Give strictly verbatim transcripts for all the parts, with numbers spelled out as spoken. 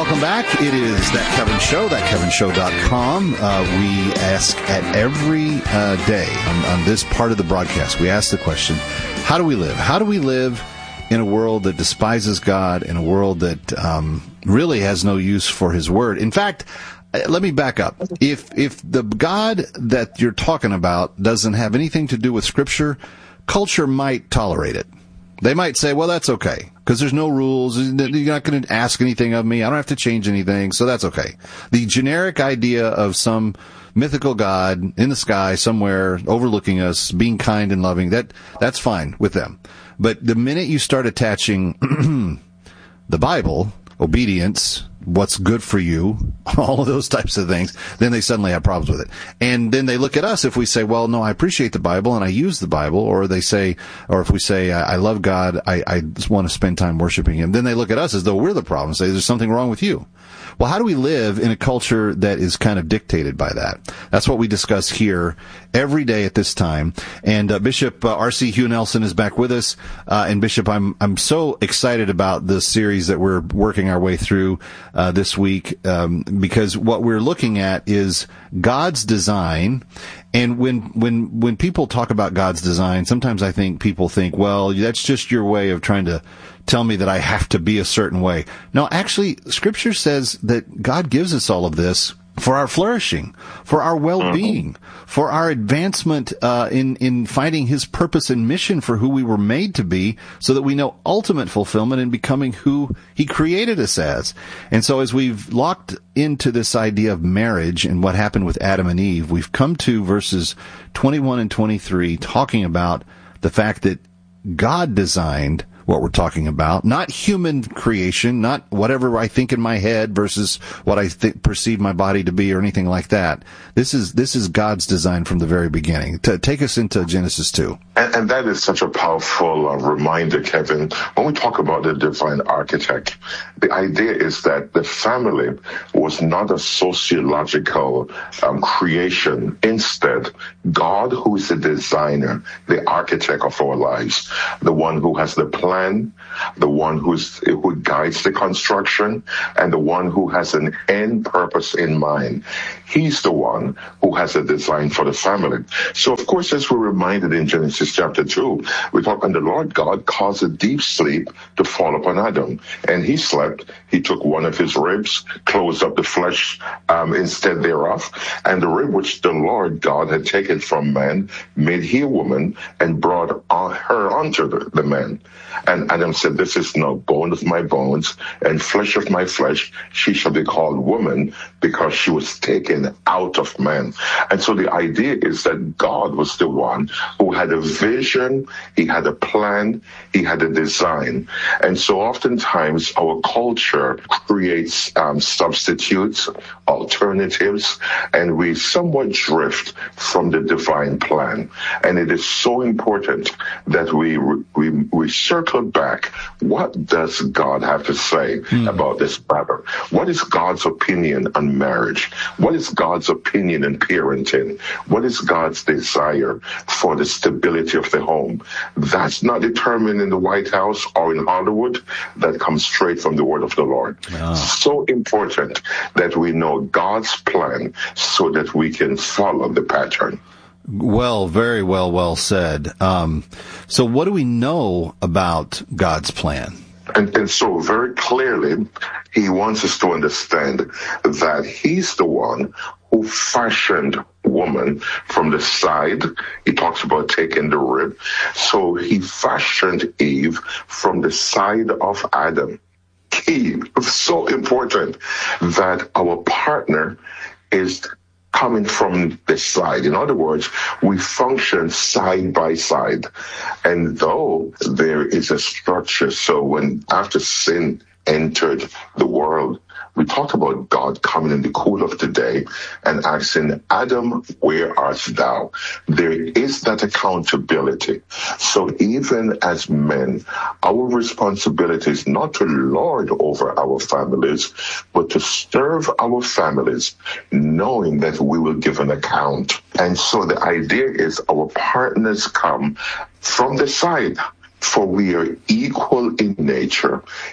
welcome back. It is That Kevin Show, that kevin show dot com. Uh, we ask at every uh, day on, on this part of the broadcast, we ask the question, how do we live? How do we live in a world that despises God, in a world that um, really has no use for His Word? In fact, let me back up. If if the God that you're talking about doesn't have anything to do with Scripture, culture might tolerate it. They might say, well, that's okay, because there's no rules. You're not going to ask anything of me. I don't have to change anything, so that's okay. The generic idea of some mythical God in the sky somewhere overlooking us, being kind and loving, that that's fine with them. But the minute you start attaching the Bible, obedience, what's good for you, all of those types of things, then they suddenly have problems with it. And then they look at us if we say, well, no, I appreciate the Bible and I use the Bible, or they say, or if we say, I, I love God, I, I just want to spend time worshiping Him, then they look at us as though we're the problem, say there's something wrong with you. Well, how do we live in a culture that is kind of dictated by that? That's what we discuss here every day at this time. And uh, Bishop uh, R C Hugh Nelson is back with us. Uh, and Bishop, I'm I'm so excited about this series that we're working our way through uh, this week, um, because what we're looking at is God's design. And when when when people talk about God's design, sometimes I think people think, well, that's just your way of trying to tell me that I have to be a certain way. No, actually, Scripture says that God gives us all of this for our flourishing, for our well-being, for our advancement uh, in in finding His purpose and mission for who we were made to be, so that we know ultimate fulfillment in becoming who He created us as. And so as we've locked into this idea of marriage and what happened with Adam and Eve, we've come to verses twenty-one and twenty-three talking about the fact that God designed what we're talking about, not human creation, not whatever I think in my head versus what I th- perceive my body to be or anything like that. This is this is God's design from the very beginning. To take us into Genesis two. And, and that is such a powerful uh, reminder, Kevin. When we talk about the divine architect, the idea is that the family was not a sociological um, creation. Instead, God, who is the designer, the architect of our lives, the one who has the plan, the one who's, who guides the construction, and the one who has an end purpose in mind. He's the one who has a design for the family. So, of course, as we're reminded in Genesis chapter two, we talk, and the Lord God caused a deep sleep to fall upon Adam. And he slept. He took one of his ribs, closed up the flesh um, instead thereof, and the rib which the Lord God had taken from man made he a woman and brought on her unto the, the man. And Adam said, this is now bone of my bones and flesh of my flesh. She shall be called woman, because she was taken out of man. And so the idea is that God was the one who had a vision, He had a plan, He had a design. And so oftentimes our culture creates um, substitutes, alternatives, and we somewhat drift from the divine plan. And it is so important that we we, we circle back. What does God have to say mm. about this matter? What is God's opinion on marriage? What is God's opinion in parenting? What is God's desire for the stability of the home? That's not determined in the White House or in Hollywood. That comes straight from the word of the Lord. Oh. So important that we know God's plan so that we can follow the pattern. Well, very well, well said. Um, so what do we know about God's plan? And, and so very clearly, He wants us to understand that He's the one who fashioned woman from the side. He talks about taking the rib. So He fashioned Eve from the side of Adam. Key, so important that our partner is coming from the side. In other words, we function side by side. And though there is a structure, so when after sin entered the world, we talk about God coming in the cool of the day and asking, Adam, where art thou? There is that accountability. So even as men, our responsibility is not to lord over our families, but to serve our families, knowing that we will give an account. And so the idea is our partners come from the side. For we are equal in nature,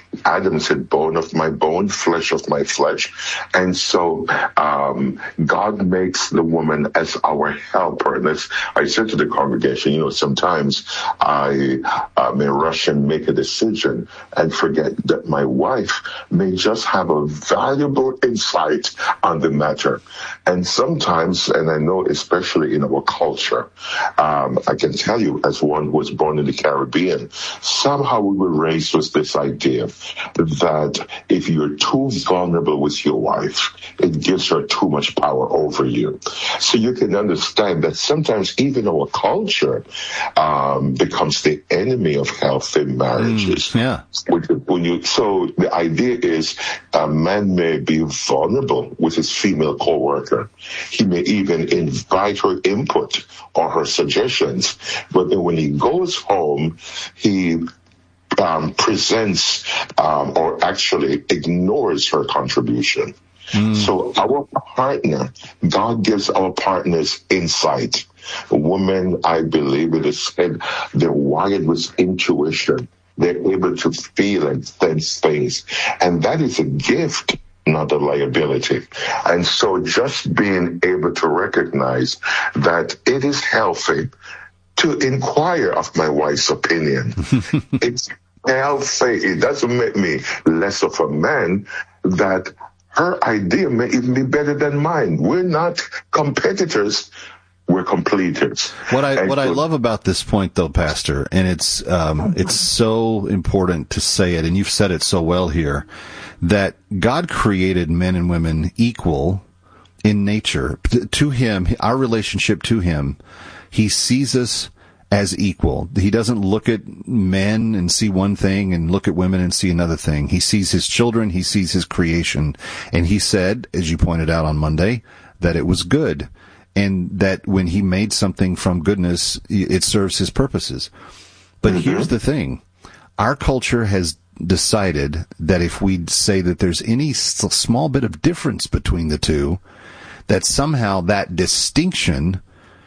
Adam said, bone of my bone, flesh of my flesh. And so um, God makes the woman as our helper. And as I said to the congregation, you know, sometimes I uh, may rush and make a decision and forget that my wife may just have a valuable insight on the matter. And sometimes, and I know especially in our culture, um, I can tell you as one who was born in the Caribbean, somehow we were raised with this idea that if you're too vulnerable with your wife, it gives her too much power over you. So you can understand that sometimes even our culture um, becomes the enemy of healthy marriages. Mm, yeah. When, when you, so the idea is a man may be vulnerable with his female co-worker. He may even invite her input or her suggestions, but then when he goes home, he Um, presents um, or actually ignores her contribution. Mm. So our partner, God gives our partners insight. Women, I believe it is said, they're wired with intuition. They're able to feel and sense things. And that is a gift, not a liability. And so just being able to recognize that it is healthy to inquire of my wife's opinion. It's healthy. It doesn't make me less of a man, that her idea may even be better than mine. We're not competitors. We're completers. What I and what so, I love about this point, though, Pastor, and it's um, it's so important to say it, and you've said it so well here, that God created men and women equal in nature. To Him, our relationship to Him, He sees us as equal. He doesn't look at men and see one thing and look at women and see another thing. He sees His children, He sees His creation. And He said, as you pointed out on Monday, that it was good. And that when He made something from goodness, it serves His purposes. But mm-hmm. here's the thing. Our culture has decided that if we say that there's any small bit of difference between the two, that somehow that distinction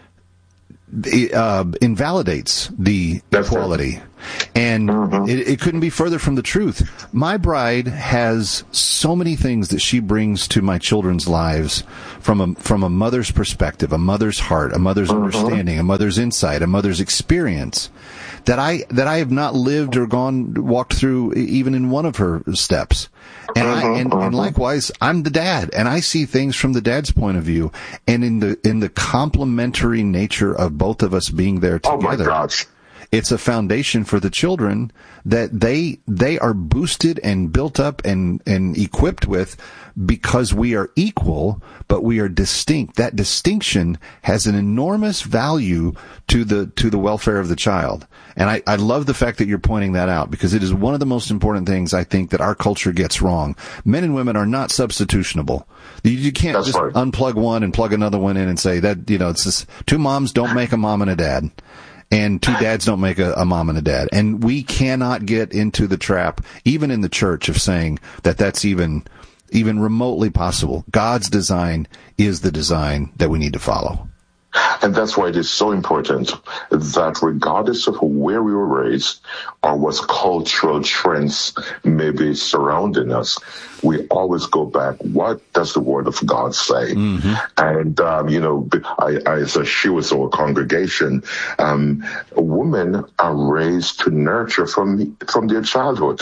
Uh, invalidates the That's equality. Right. And mm-hmm. it, it couldn't be further from the truth. My bride has so many things that she brings to my children's lives from a, from a mother's perspective, a mother's heart, a mother's mm-hmm. understanding, a mother's insight, a mother's experience that I, that I have not lived or gone, walked through even in one of her steps. And I, and, and likewise, I'm the dad, and I see things from the dad's point of view, and in the, in the complementary nature of both of us being there together. Oh my gosh. It's a foundation for the children that they, they are boosted and built up and, and equipped with because we are equal, but we are distinct. That distinction has an enormous value to the, to the welfare of the child. And I, I love the fact that you're pointing that out, because it is one of the most important things I think that our culture gets wrong. Men and women are not substitutionable. You, you can't That's just right. unplug one and plug another one in and say that, you know, it's just two moms don't make a mom and a dad. And two dads don't make a, a mom and a dad. And we cannot get into the trap, even in the church, of saying that that's even, even remotely possible. God's design is the design that we need to follow. And that's why it is so important that regardless of where we were raised or what cultural trends may be surrounding us, we always go back, what does the Word of God say? Mm-hmm. And, um, you know, I, I, as a she was our congregation, um, women are raised to nurture from, from their childhood.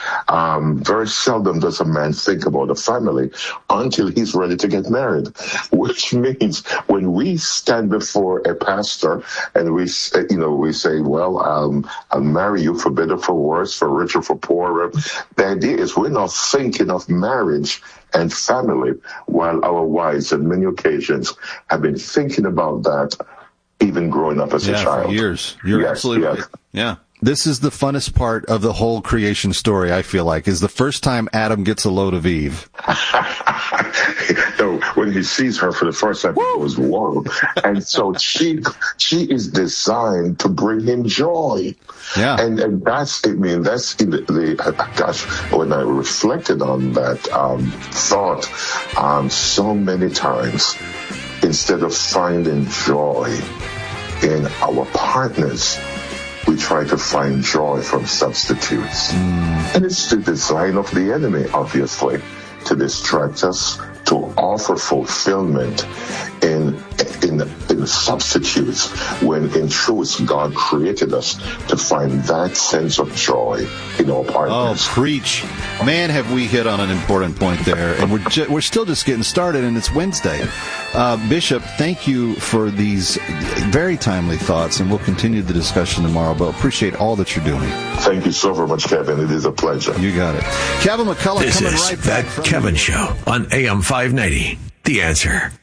Um, very seldom does a man think about a family until he's ready to get married, which means when we stand before a pastor and we, you know, we say, well, um, I'll marry you for better, for worse, for richer, for poorer. The idea is we're not thinking of marriage and family, while our wives on many occasions have been thinking about that even growing up as yeah, a child. For years. You're yes, absolutely yes. right. Yeah. This is the funnest part of the whole creation story, I feel like, is the first time Adam gets a load of Eve. So when he sees her for the first time, Woo! He goes, whoa. And so she she is designed to bring him joy. Yeah. And, and that's, I mean, that's, in the, the, gosh, when I reflected on that um, thought um, so many times, instead of finding joy in our partners, we try to find joy from substitutes. Mm. And it's the design of the enemy, obviously, to distract us, to offer fulfillment in, in, in substitutes, when in truth God created us to find that sense of joy in our partners. Oh, preach. Man, have we hit on an important point there. And we're, ju- we're still just getting started, and it's Wednesday. Uh, Bishop, thank you for these very timely thoughts, and we'll continue the discussion tomorrow, but appreciate all that you're doing. Thank you so very much, Kevin. It is a pleasure. You got it. Kevin McCullough this coming is right back. That Kevin Show on A M five ninety. The Answer.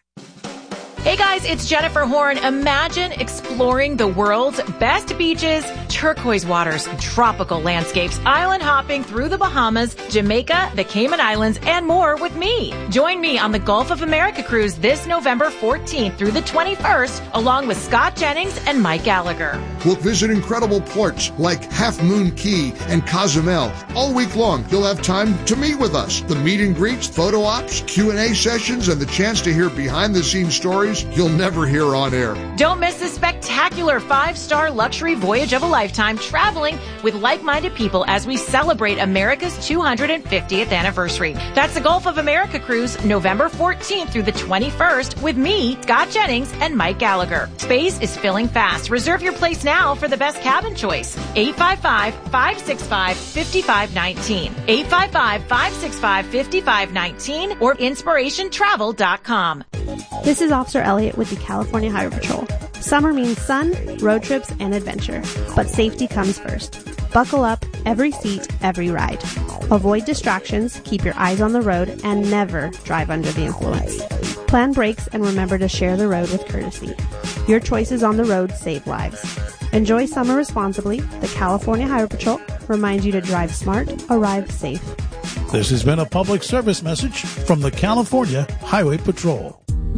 Hey guys, it's Jennifer Horn. Imagine exploring the world's best beaches, turquoise waters, tropical landscapes, island hopping through the Bahamas, Jamaica, the Cayman Islands, and more with me. Join me on the Gulf of America cruise this November fourteenth through the twenty-first, along with Scott Jennings and Mike Gallagher. We'll visit incredible ports like Half Moon Key and Cozumel. All week long, you'll have time to meet with us. The meet and greets, photo ops, Q and A sessions, and the chance to hear behind-the-scenes stories you'll never hear on air. Don't miss this spectacular five-star luxury voyage of a lifetime, traveling with like-minded people as we celebrate America's two hundred fiftieth anniversary. That's the Gulf of America cruise, November fourteenth through the twenty-first, with me, Scott Jennings, and Mike Gallagher. Space is filling fast. Reserve your place now for the best cabin choice. eight five five, five six five, five five one nine. eight five five, five six five, five five one nine or inspiration travel dot com. This is Officer Elliott with the California Highway Patrol. Summer means sun, road trips, and adventure, but safety comes first. Buckle up, every seat, every ride. Avoid distractions, keep your eyes on the road, and never drive under the influence. Plan brakes and remember to share the road with courtesy. Your choices on the road save lives. Enjoy summer responsibly. The California Highway Patrol reminds you to drive smart, arrive safe. This has been a public service message from the California Highway Patrol.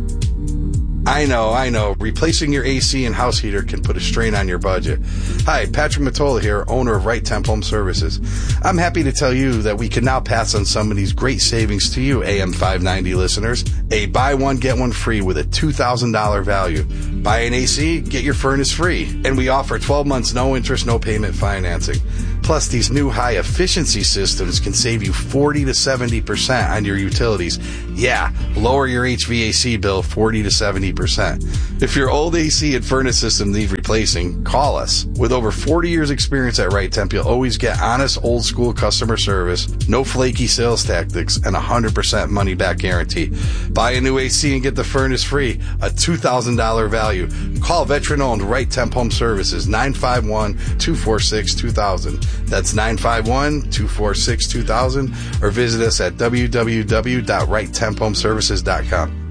I know, I know. Replacing your A C and house heater can put a strain on your budget. Hi, Patrick Mottola here, owner of Right Temp Home Services. I'm happy to tell you that we can now pass on some of these great savings to you, A M five ninety listeners. A buy one, get one free with a two thousand dollars value. Buy an A C, get your furnace free. And we offer twelve months, no interest, no payment financing. Plus, these new high-efficiency systems can save you forty to seventy percent on your utilities. Yeah, lower your H V A C bill forty to seventy percent. If your old A C and furnace system need replacing, call us. With over forty years experience at Right Temp, you'll always get honest, old-school customer service, no flaky sales tactics, and a one hundred percent money-back guarantee. Buy a new A C and get the furnace free, a two thousand dollars value. Call veteran-owned Right Temp Home Services, nine five one, two four six, two thousand. That's nine five one, two four six, two thousand, or visit us at w w w dot right temp home services dot com.